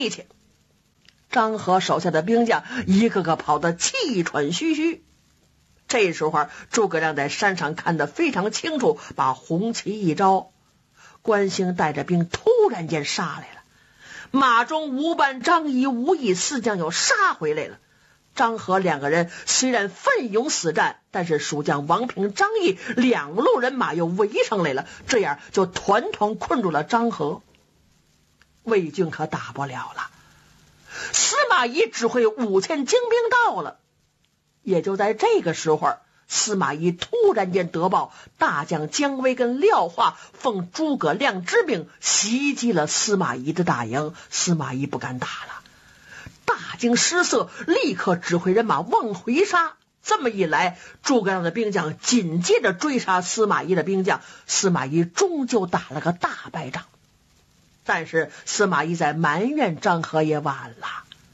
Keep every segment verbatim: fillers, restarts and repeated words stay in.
力气。张合手下的兵将一个个跑得气喘吁吁。这时候诸葛亮在山上看得非常清楚，把红旗一招，关兴带着兵突然间杀来了。马中、吴半、张仪、吴懿四将又杀回来了。张合两个人虽然奋勇死战，但是蜀将王平、张翼两路人马又围上来了，这样就团团困住了张合。魏军可打不了了，司马懿指挥五千精兵到了。也就在这个时候，司马懿突然间得报，大将姜维跟廖化奉诸葛亮之命袭击了司马懿的大营，司马懿不敢打了，大惊失色，立刻指挥人马往回杀。这么一来，诸葛亮的兵将紧接着追杀司马懿的兵将，司马懿终究打了个大败仗。但是司马懿在埋怨张合也晚了。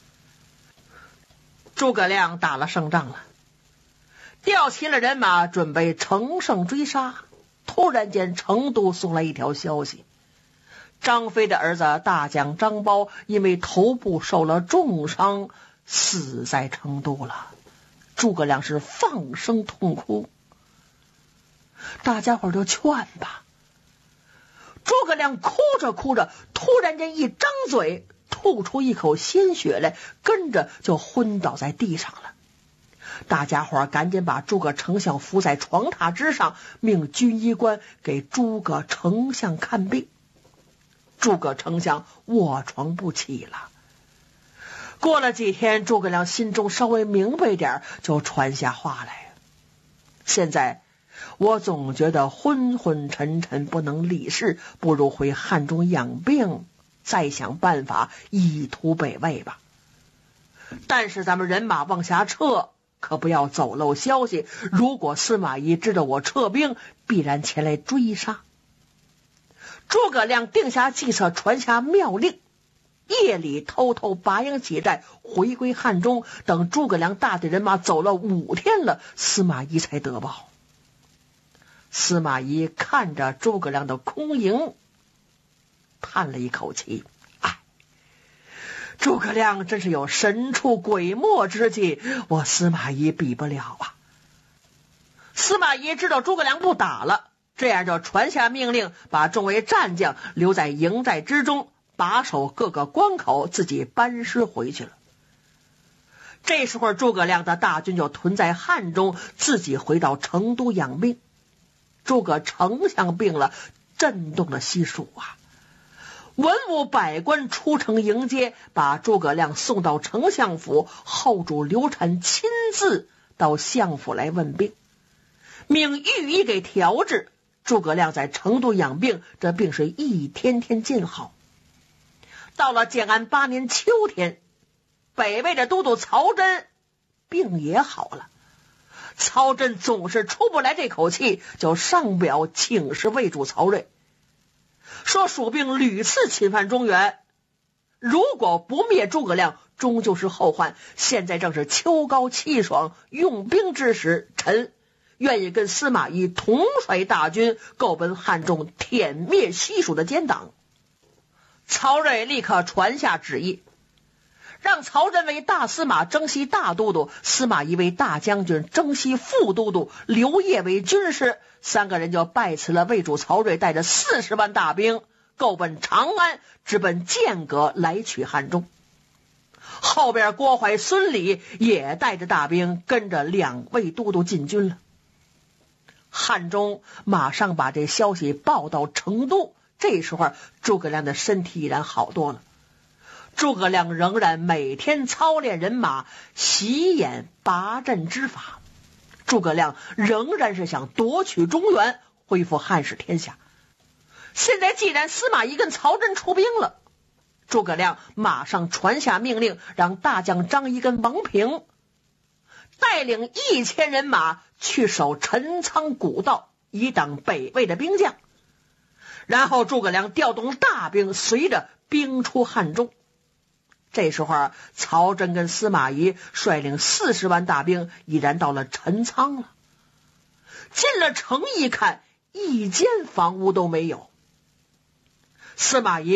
诸葛亮打了胜仗了，调齐了人马，准备乘胜追杀。突然间，成都送来一条消息，张飞的儿子大将张苞因为头部受了重伤，死在成都了。诸葛亮是放声痛哭，大家伙就劝吧。诸葛亮哭着哭着，突然间一张嘴，吐出一口鲜血来，跟着就昏倒在地上了。大家伙赶紧把诸葛丞相扶在床榻之上，命军医官给诸葛丞相看病。诸葛丞相卧床不起了。过了几天，诸葛亮心中稍微明白点，就传下话来：现在我总觉得昏昏沉沉不能理事，不如回汉中养病，再想办法以图北魏吧。但是咱们人马往下撤，可不要走漏消息，如果司马懿知道我撤兵，必然前来追杀。诸葛亮定下计策，传下妙令，夜里偷偷拔营起寨，回归汉中。等诸葛亮大队人马走了五天了，司马懿才得报。司马懿看着诸葛亮的空营，叹了一口气，哎，诸葛亮真是有神出鬼没之计，我司马懿比不了啊。司马懿知道诸葛亮不打了，这样就传下命令，把众位战将留在营寨之中，把守各个关口，自己班师回去了。这时候诸葛亮的大军就屯在汉中，自己回到成都养病。诸葛丞相病了，震动了西蜀啊！文武百官出城迎接，把诸葛亮送到丞相府。后主刘禅亲自到相府来问病，命御医给调治。诸葛亮在成都养病，这病是一天天进好。到了建安八年秋天，北魏的都督曹真病也好了。曹真总是出不来这口气，就上表请示魏主曹睿，说蜀兵屡次侵犯中原，如果不灭诸葛亮，终究是后患。现在正是秋高气爽，用兵之时，臣愿意跟司马懿同率大军，够奔汉中，殄灭西蜀的奸党。曹睿立刻传下旨意，让曹真为大司马征西大都督，司马懿为大将军征西副都督，刘烨为军师。三个人就拜辞了魏主曹睿，带着四十万大兵，够奔长安，直奔剑阁来取汉中。后边郭淮、孙礼也带着大兵，跟着两位都督进军了。汉中马上把这消息报到成都。这时候诸葛亮的身体已然好多了。诸葛亮仍然每天操练人马，习演拔阵之法。诸葛亮仍然是想夺取中原，恢复汉室天下。现在既然司马懿跟曹真出兵了，诸葛亮马上传下命令，让大将张仪跟王平带领一千人马去守陈仓古道，以挡北魏的兵将。然后诸葛亮调动大兵，随着兵出汉中。这时候曹真跟司马懿率领四十万大兵已然到了陈仓了。进了城一看，一间房屋都没有。司马懿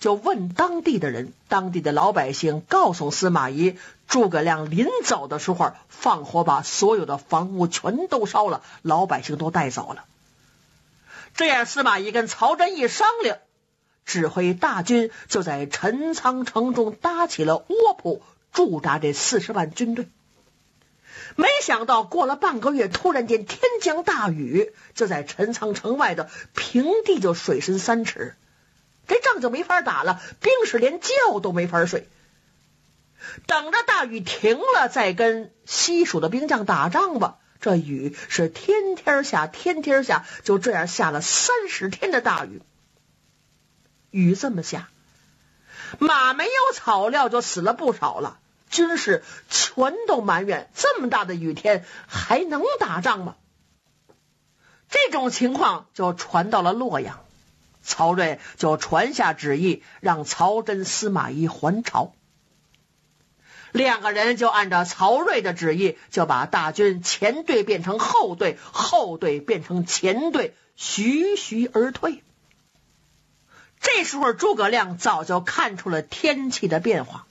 就问当地的人，当地的老百姓告诉司马懿，诸葛亮临走的时候放火把所有的房屋全都烧了，老百姓都带走了。这样司马懿跟曹真一商量，指挥大军就在陈仓城中搭起了窝铺，驻扎这四十万军队。没想到过了半个月，突然间天降大雨，就在陈仓城外的平地就水深三尺，这仗就没法打了，兵士连觉都没法睡。等着大雨停了再跟西蜀的兵将打仗吧。这雨是天天下，天天下，就这样下了三十天的大雨。雨这么下，马没有草料就死了不少了，军士全都埋怨，这么大的雨天还能打仗吗？这种情况就传到了洛阳，曹睿就传下旨意，让曹真、司马懿还朝。两个人就按照曹睿的旨意，就把大军前队变成后队，后队变成前队，徐徐而退。这时候诸葛亮早就看出了天气的变化，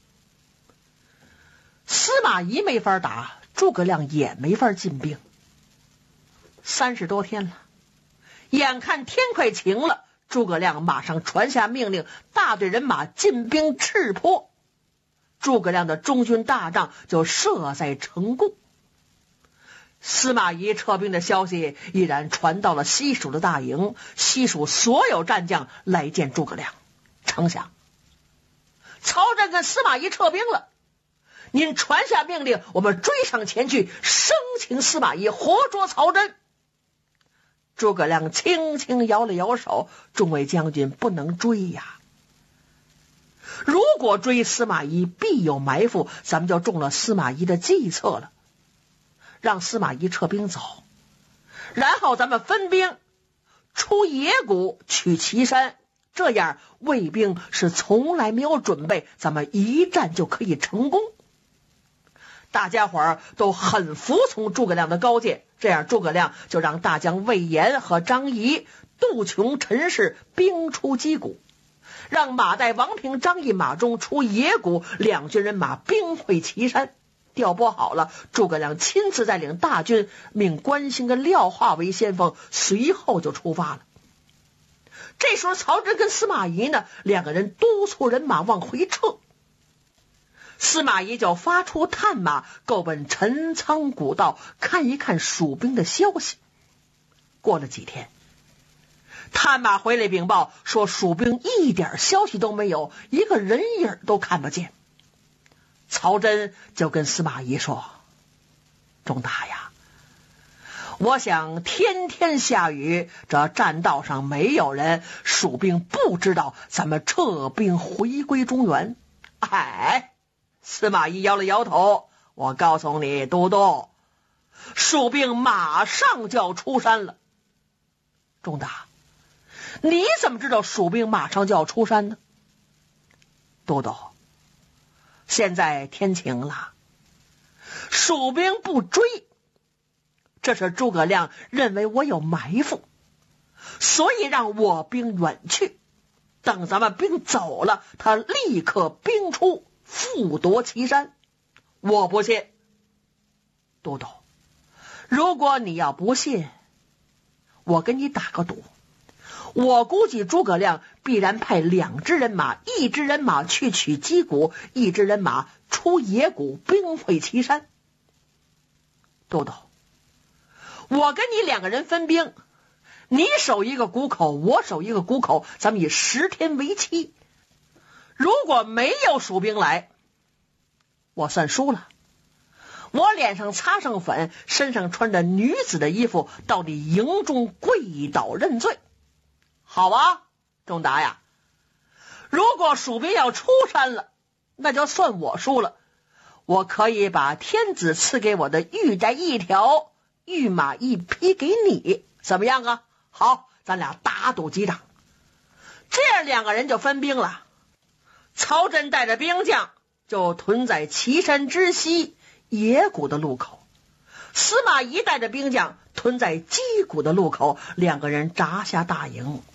司马懿没法打，诸葛亮也没法进兵。三十多天了，眼看天快晴了，诸葛亮马上传下命令，大队人马进兵赤坡。诸葛亮的中军大帐就设在城固。司马懿撤兵的消息依然传到了西蜀的大营，西蜀所有战将来见诸葛亮。丞相，曹真跟司马懿撤兵了，您传下命令，我们追上前去，生擒司马懿，活捉曹真。诸葛亮轻轻摇了摇手，众位将军不能追呀，如果追司马懿必有埋伏，咱们就中了司马懿的计策了。让司马懿撤兵走，然后咱们分兵出野谷取岐山，这样魏兵是从来没有准备，咱们一战就可以成功。大家伙儿都很服从诸葛亮的高见，这样诸葛亮就让大将魏延和张仪、杜琼、陈氏兵出击谷，让马岱、王平、张翼、马忠出野谷，两军人马兵会岐山。调拨好了，诸葛亮亲自带领大军，命关兴跟廖化为先锋，随后就出发了。这时候曹真跟司马懿呢，两个人督促人马往回撤。司马懿就发出探马，够奔陈仓古道，看一看蜀兵的消息。过了几天，探马回来禀报说，蜀兵一点消息都没有，一个人影都看不见。曹真就跟司马懿说，仲大呀，我想天天下雨，这栈道上没有人，蜀兵不知道咱们撤兵回归中原。哎，司马懿摇了摇头，我告诉你，都督，蜀兵马上就要出山了。仲大，你怎么知道蜀兵马上就要出山呢？都督，现在天晴了，蜀兵不追，这是诸葛亮认为我有埋伏，所以让我兵远去，等咱们兵走了，他立刻兵出，复夺岐山。我不信。都督，如果你要不信，我跟你打个赌，我估计诸葛亮必然派两支人马，一支人马去取击鼓，一支人马出野谷，兵会岐山。都督，我跟你两个人分兵，你守一个谷口，我守一个谷口，咱们以十天为期。如果没有蜀兵来，我算输了。我脸上擦上粉，身上穿着女子的衣服，到你营中跪倒认罪。好啊，仲达呀，如果蜀兵要出山了，那就算我输了。我可以把天子赐给我的玉带一条，玉马一匹给你，怎么样啊？好，咱俩打赌几场。这样两个人就分兵了。曹真带着兵将就屯在岐山之西野谷的路口，司马懿带着兵将屯在击鼓的路口，两个人扎下大营。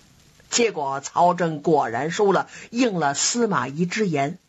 结果曹真果然输了，应了司马懿之言，